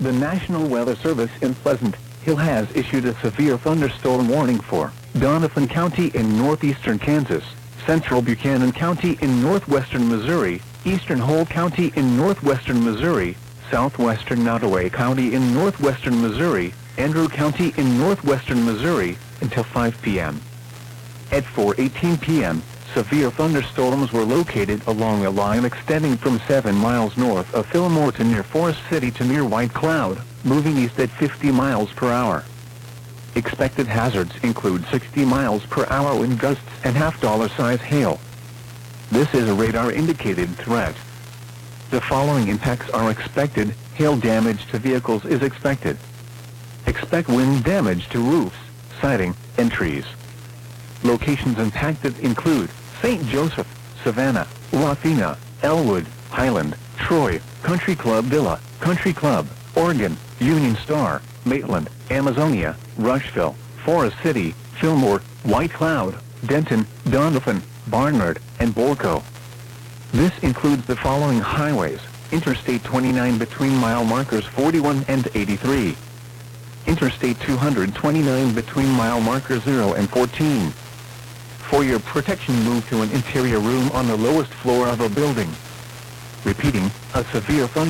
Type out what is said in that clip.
The National Weather Service in Pleasant Hill has issued a severe thunderstorm warning for Donovan County in northeastern Kansas, central Buchanan County in northwestern Missouri, eastern Hole County in northwestern Missouri, southwestern Nottoway County in northwestern Missouri, Andrew County in northwestern Missouri, until 5 p.m. At 4:18 p.m., severe thunderstorms were located along a line extending from 7 miles north of Fillmore to near Forest City to near White Cloud, moving east at 50 miles per hour. Expected hazards include 60 miles per hour wind gusts and half-dollar-size hail. This is a radar-indicated threat. The following impacts are expected. Hail damage to vehicles is expected. Expect wind damage to roofs, siding, and trees. Locations impacted include St. Joseph, Savannah, Wathena, Elwood, Highland, Troy, Country Club Villa, Country Club, Oregon, Union Star, Maitland, Amazonia, Rushville, Forest City, Fillmore, White Cloud, Denton, Donovan, Barnard, and Bolco. This includes the following highways: Interstate 29 between mile markers 41 and 83. Interstate 229 between mile markers 0 and 14. For your protection, move to an interior room on the lowest floor of a building. Repeating, a severe